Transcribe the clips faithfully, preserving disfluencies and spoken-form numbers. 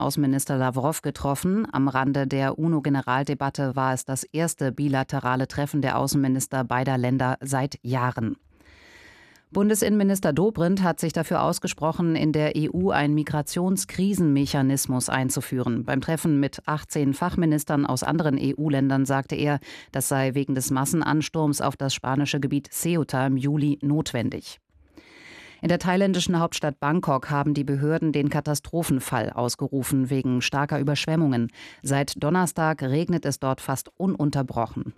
Außenminister Lavrov getroffen. Am Rande der U N O-Generaldebatte war es das erste bilaterale Treffen der Außenminister beider Länder seit Jahren. Bundesinnenminister Dobrindt hat sich dafür ausgesprochen, in der E U einen Migrationskrisenmechanismus einzuführen. Beim Treffen mit achtzehn Fachministern aus anderen E U-Ländern sagte er, das sei wegen des Massenansturms auf das spanische Gebiet Ceuta im Juli notwendig. In der thailändischen Hauptstadt Bangkok haben die Behörden den Katastrophenfall ausgerufen wegen starker Überschwemmungen. Seit Donnerstag regnet es dort fast ununterbrochen.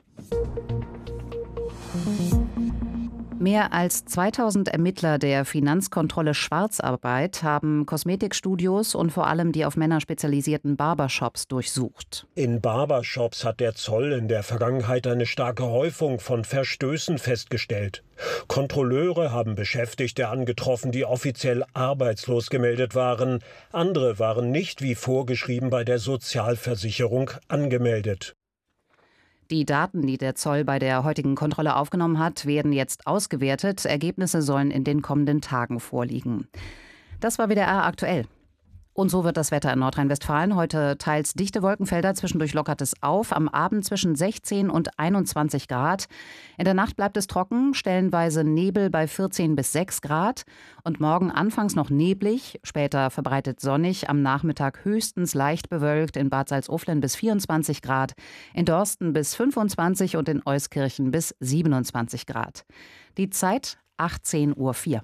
Mehr als zweitausend Ermittler der Finanzkontrolle Schwarzarbeit haben Kosmetikstudios und vor allem die auf Männer spezialisierten Barbershops durchsucht. In Barbershops hat der Zoll in der Vergangenheit eine starke Häufung von Verstößen festgestellt. Kontrolleure haben Beschäftigte angetroffen, die offiziell arbeitslos gemeldet waren. Andere waren nicht wie vorgeschrieben bei der Sozialversicherung angemeldet. Die Daten, die der Zoll bei der heutigen Kontrolle aufgenommen hat, werden jetzt ausgewertet. Ergebnisse sollen in den kommenden Tagen vorliegen. Das war W D R aktuell. Und so wird das Wetter in Nordrhein-Westfalen. Heute teils dichte Wolkenfelder, zwischendurch lockert es auf. Am Abend zwischen sechzehn und einundzwanzig Grad. In der Nacht bleibt es trocken, stellenweise Nebel bei vierzehn bis sechs Grad. Und morgen anfangs noch neblig, später verbreitet sonnig. Am Nachmittag höchstens leicht bewölkt, in Bad Salzuflen bis vierundzwanzig Grad. In Dorsten bis fünfundzwanzig und in Euskirchen bis siebenundzwanzig Grad. Die Zeit achtzehn Uhr vier.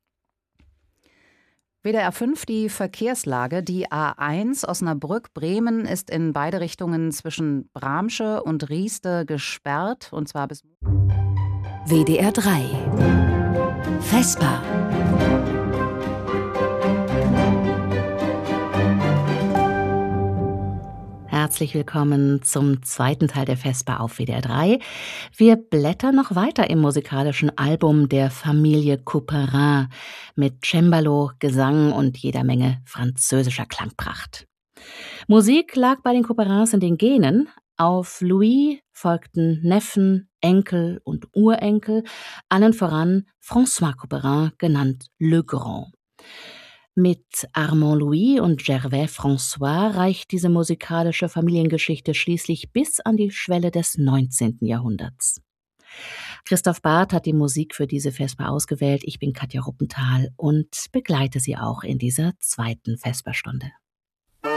W D R fünf, die Verkehrslage. Die A eins Osnabrück-Bremen ist in beide Richtungen zwischen Bramsche und Rieste gesperrt, und zwar bis W D R drei Vesper. Herzlich willkommen zum zweiten Teil der Vesper auf W D R drei. Wir blättern noch weiter im musikalischen Album der Familie Couperin mit Cembalo, Gesang und jeder Menge französischer Klangpracht. Musik lag bei den Couperins in den Genen. Auf Louis folgten Neffen, Enkel und Urenkel, allen voran François Couperin, genannt Le Grand. Mit Armand Louis und Gervais François reicht diese musikalische Familiengeschichte schließlich bis an die Schwelle des neunzehnten Jahrhunderts. Christoph Barth hat die Musik für diese Vesper ausgewählt. Ich bin Katja Ruppenthal und begleite Sie auch in dieser zweiten Vesperstunde.